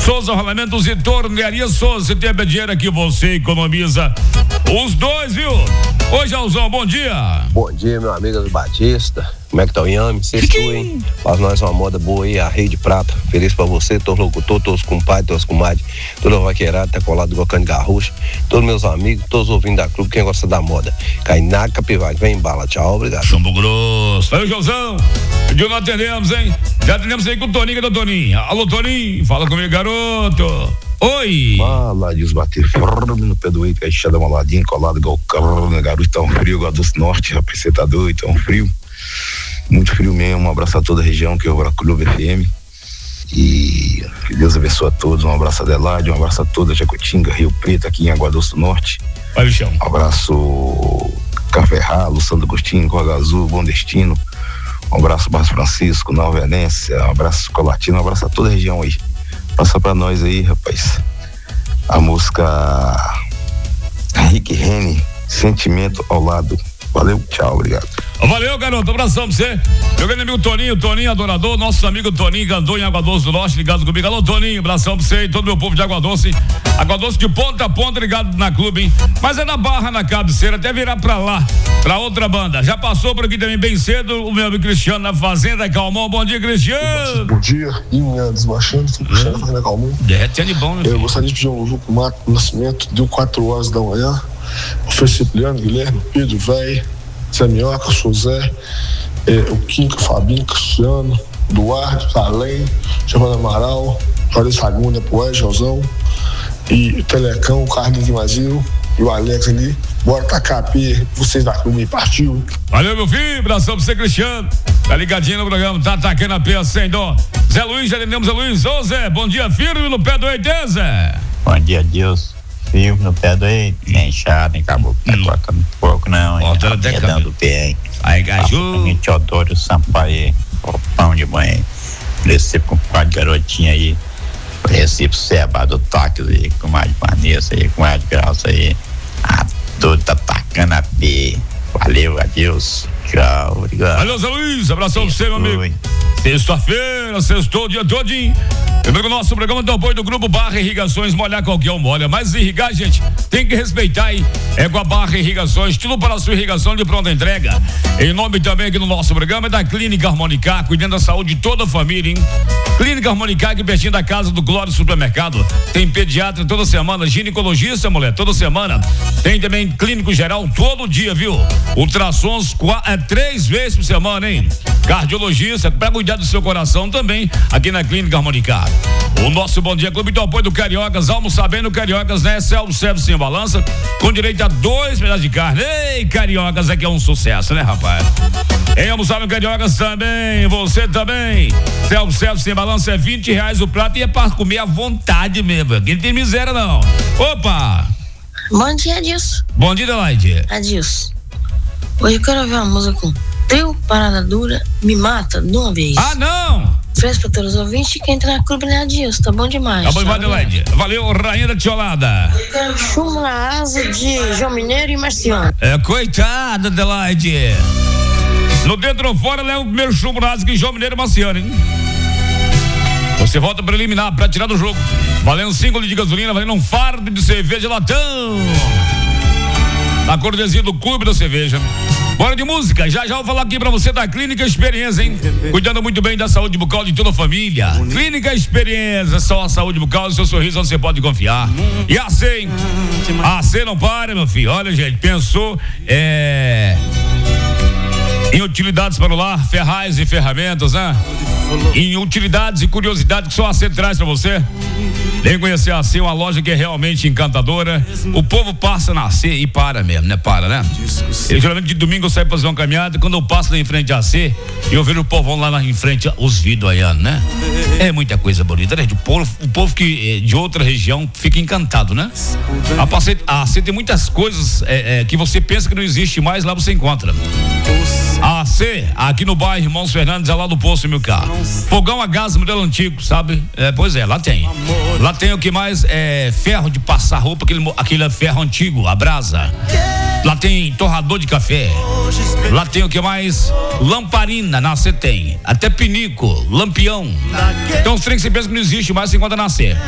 Souza Rolamentos e Tornearia Souza. Se tem dinheiro aqui, você economiza os dois, viu? Oi, Jauzão, bom dia. Bom dia, meu amigo do Batista. Como é que tá o Inhame? Sextou, hein? Faz nós uma moda boa aí, a Rei de Prata. Feliz pra você, todos os locutores, todos os compadres, todos os comadres, todos os vaqueirados, tá colado igual cano de garrucha. Todos meus amigos, todos os ouvintes da clube, quem gosta da moda. Cainaca, Capivari, vem em bala, tchau, obrigado. Chumbo grosso. Aí, Jauzão. De não atendemos, hein? Já atendemos aí com o Toninho e a Toninha. Alô, Toninho, fala comigo, garoto. Oi! Fala, Deus bater firme no pé do eito, que a gente dá uma ladinha colado igual carro, né, garoto? Tão frio, igual do norte, rapaz, você tá doido, tão frio. Muito frio mesmo, um abraço a toda a região, que é o Clube FM. E que Deus abençoe a todos, um abraço a Adelaide, um abraço a toda a Jacutinga, Rio Preto, aqui em Água Doce do Norte. Vai, bichão. Um abraço Café Ralo, Santo Agostinho, Corga Azul, Bom Destino. Um abraço Barros Francisco, Nova Venécia, um abraço Colatina, um abraço a toda a região aí. Passa pra nós aí, rapaz, a música Rick Rennie, Sentimento ao Lado. Valeu, tchau, obrigado. Valeu, garoto, abração pra você. Meu grande amigo Toninho adorador, nosso amigo Toninho, que andou em Água Doce do Norte, ligado comigo. Alô, Toninho, abração pra você e todo meu povo de Água Doce de ponta a ponta, ligado na clube, hein? Mas é na Barra, na cabeceira, até virar pra lá, pra outra banda. Já passou por aqui também bem cedo o meu amigo Cristiano na Fazenda Calmon. Bom dia, Cristiano. Bom dia, desbaixando, Cristiano na Fazenda Calmon. Derretendo de bom, né? Eu gostaria de pedir um louvor pro Marco Nascimento, deu 4 horas da manhã. O Fê Cipriano, Guilherme, Pedro, Véi, Zé Minhoca, José, o Quinca, Fabinho, Cristiano, Duarte, Além, Giovanna Amaral, Juarez Ragunda, Poé, Josão, e o Telecão, o Carlinhos Guimazil e o Alex ali. Bora tacar a pia, vocês da clube, partiu. Valeu, meu filho, abração pra você, Cristiano. Tá ligadinho no programa, tá atacando a pia sem dó. Zé Luiz, já atendemos Zé Luiz. Ô Zé, bom dia, firme no pé do eito, Zé. Bom dia, Deus. Firme no pé do eito, nem chato, nem caboclo, tá colocando pouco não, hein? Tá até dando pé, hein? Aí, Gaju. Teodoro Sampaio, pão de mãe, Recife com quatro garotinha aí, Recife Seba do Toque aí, com mais de Vanessa aí, com mais de Graça aí, a tudo tá atacando a pé. Valeu, adeus. Tchau, obrigado. Valeu, Zé Luiz, abração pra você, meu amigo. Sexta-feira, sextou o dia todinho. Lembrando que o nosso programa do apoio do Grupo Barra Irrigações, molhar qualquer um molha, mas irrigar, gente, tem que respeitar, hein? É com a Barra Irrigações, tudo para a sua irrigação de pronta entrega. Em nome também aqui no nosso programa é da Clínica Harmonicar, cuidando da saúde de toda a família, hein? Clínica Harmonicar, aqui pertinho da casa do Glória Supermercado. Tem pediatra toda semana, ginecologista, mulher, toda semana. Tem também clínico geral todo dia, viu? Ultrassons 3 vezes por semana, hein? Cardiologista, para cuidar do seu coração também, aqui na Clínica Harmonicar. O nosso Bom Dia Clube do apoio do Cariocas, almoçar bem no Cariocas, né? Self-service sem balança, com direito a 2 pedaços de carne. Ei, Cariocas, aqui é um sucesso, né, rapaz? Em almoçar no Cariocas também, você também. Self-service sem balança é R$20 o prato e é para comer à vontade mesmo. Aqui não tem miséria, não. Opa! Bom dia, Adilson. Bom dia, Adelaide. Adilson. Hoje eu quero ver uma música com Trio, Parada Dura, Me Mata, de uma vez. Ah, não! Fresco pra todos os ouvintes e quem entra na clube, né, Adilson? Tá bom demais. Tá bom demais, Adelaide. Valeu, Rainha da Tiolada. Chumbo na asa de João Mineiro e Marciano. Coitada, Adelaide. No dentro ou fora, leva o primeiro chumbo na asa de João Mineiro e Marciano, hein? Você volta preliminar pra tirar do jogo. Valendo 5 litros de gasolina, valendo um fardo de cerveja latão. Na cortesia do Clube da Cerveja. Bora de música, já vou falar aqui pra você da Clínica Experiência, hein? Cuidando muito bem da saúde bucal de toda a família. Clínica Experiência, só a saúde bucal e seu sorriso você pode confiar. E a C, hein? A C não para, meu filho. Olha, gente, pensou em utilidades para o lar, ferragens e ferramentas, né? Em utilidades e curiosidades que só a C traz pra você. Vem conhecer a C, uma loja que é realmente encantadora. O povo passa na C e para mesmo, né? Para, né? Eu geralmente de domingo eu saio pra fazer uma caminhada. Quando eu passo lá em frente à C, eu vejo o povão lá em frente, os vidros aí, né? É muita coisa bonita, né? O povo que de outra região fica encantado, né? A C tem muitas coisas que você pensa que não existe mais, lá você encontra. A C, aqui no bairro Irmãos Fernandes, é lá do Poço Milcar. Fogão a gás modelo antigo, sabe? Pois é, lá tem. Lá tem o que mais ferro de passar roupa, aquele ferro antigo, a brasa. Lá tem torrador de café. Lá tem o que mais? Lamparina, na C tem. Até pinico, lampião. Então os trem que você pensa que não existe mais, você encontra na C.